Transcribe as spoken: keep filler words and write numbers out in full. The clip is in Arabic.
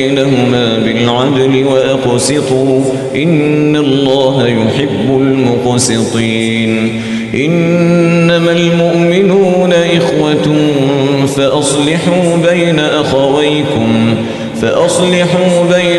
بينهما بالعدل وأقسطوا إن الله يحب المقسطين إنما المؤمنون إخوة فأصلحوا بين أخويكم فأصلحوا بين